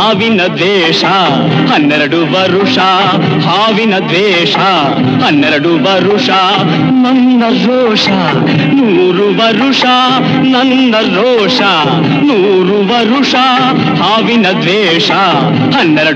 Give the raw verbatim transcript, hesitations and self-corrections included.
ಹಾವಿನ ದ್ವೇಷ ಹನ್ನೆರಡು ವರುಷ ಹಾವಿನ ದ್ವೇಷ ಹನ್ನೆರಡು ವರುಷ ನನ್ನ ರೋಷ ನೂರು ವರುಷ ನನ್ನ ರೋಷ ನೂರು ವರುಷ ಹಾವಿನ ದ್ವೇಷ ಹನ್ನೆರಡು